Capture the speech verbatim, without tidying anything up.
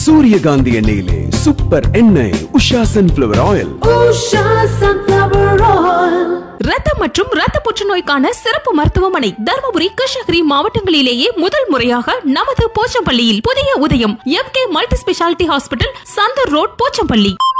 சூரியகாந்தி எண்ணெயிலே சூப்பர் எண்ணெய் Usha sunflower oil. Usha sunflower oil. ரத்தம் மற்றும் ரத்த புற்றுநோய்க்கான சிறப்பு மருத்துவமனை தர்மபுரி, கிருஷ்ணகிரி மாவட்டங்களிலேயே முதல் முறையாக நமது போச்சம்பள்ளியில் புதிய உதயம் M K multi speciality hospital, Santoor road, Pochampalli.